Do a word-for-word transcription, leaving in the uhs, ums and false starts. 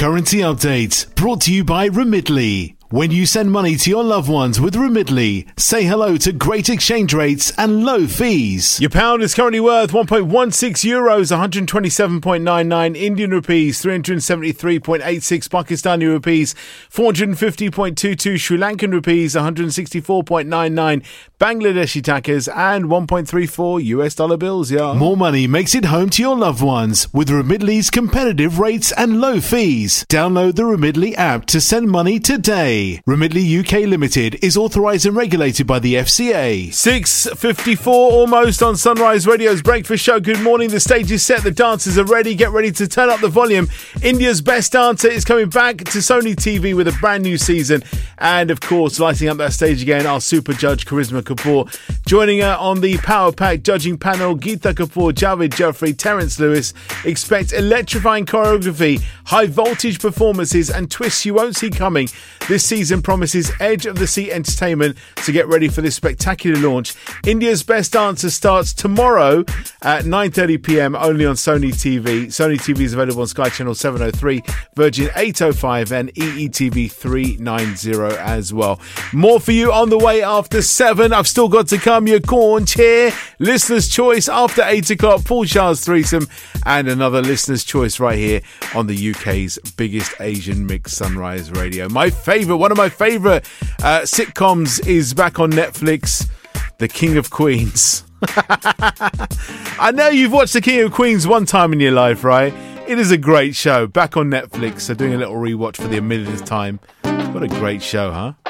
Currency update brought to you by Remitly. When you send money to your loved ones with Remitly, say hello to great exchange rates and low fees. Your pound is currently worth one point one six euros, one hundred twenty-seven point nine nine Indian rupees, three hundred seventy-three point eight six Pakistani rupees, four hundred fifty point two two Sri Lankan rupees, one hundred sixty-four point nine nine Bangladeshi takas, and one point three four U S dollar bills, yeah. More money makes it home to your loved ones with Remitly's competitive rates and low fees. Download the Remitly app to send money today. Remitly U K Limited is authorised and regulated by the F C A. six fifty-four almost on Sunrise Radio's breakfast show. Good morning. The stage is set. The dancers are ready. Get ready to turn up the volume. India's Best Dancer is coming back to Sony T V with a brand new season. And, of course, lighting up that stage again, our super judge, Charisma Kapoor. Joining her on the Power Pack judging panel, Geeta Kapoor, Javed Jaffrey, Terence Lewis. Expect electrifying choreography, high voltage performances, and twists you won't see coming. This season promises edge of the seat entertainment, so get ready for this spectacular launch. India's Best Dancer starts tomorrow at nine thirty p.m. only on Sony T V. Sony T V is available on Sky Channel seven oh three, Virgin eight oh five and E E T V three ninety as well. More for you on the way after seven. I've still got to come. Your Corn Chair, Listener's Choice after eight o'clock, Paul Shah's Threesome, and another Listener's Choice right here on the U K's biggest Asian mix, Sunrise Radio. My favourite, one of my favourite uh, sitcoms is back on Netflix, The King of Queens. I know you've watched The King of Queens one time in your life, right? It is a great show. Back on Netflix, so doing a little rewatch for the millionth time. What a great show, huh?